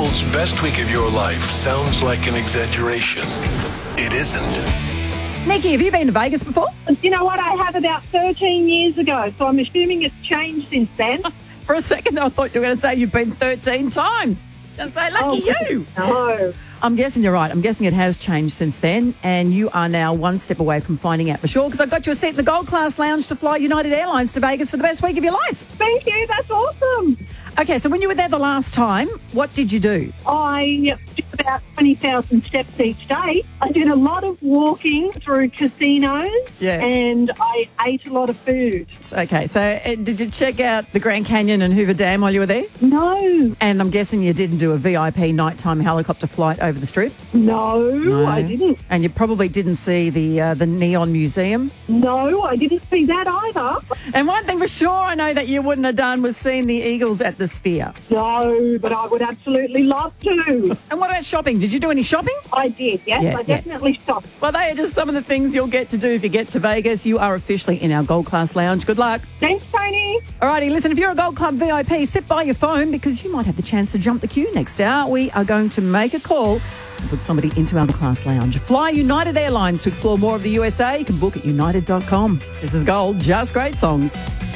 world's best week of your life sounds like an exaggeration. It isn't. Nikki, have you been to Vegas before? You know what? I have about 13 years ago, so I'm assuming it's changed since then. For a second, I thought you were going to say you've been 13 times. Going to say, lucky you. No. I'm guessing you're right. I'm guessing it has changed since then, and you are now one step away from finding out for sure, because I've got you a seat in the Gold Class Lounge to fly United Airlines to Vegas for the best week of your life. Thank you. That's awesome. Okay, so when you were there the last time, what did you do? I did about 20,000 steps each day. I did a lot of walking through casinos, and I ate a lot of food. Okay, so did you check out the Grand Canyon and Hoover Dam while you were there? No. And I'm guessing you didn't do a VIP nighttime helicopter flight over the Strip? No, I didn't. And you probably didn't see the Neon Museum? No, I didn't see that either. And one thing for sure I know that you wouldn't have done was seen the Eagles at the Sphere. No, but I would absolutely love to. And what about shopping? Did you do any shopping? I did, yes. I definitely stopped. Well, they are just some of the things you'll get to do if you get to Vegas. You are officially in our Gold Class Lounge. Good luck. Thanks, Tony. All righty, listen, if you're a Gold Club VIP, sit by your phone because you might have the chance to jump the queue next hour. We are going to make a call and put somebody into our Gold Class Lounge. Fly United Airlines to explore more of the USA. You can book at united.com. This is Gold, just great songs.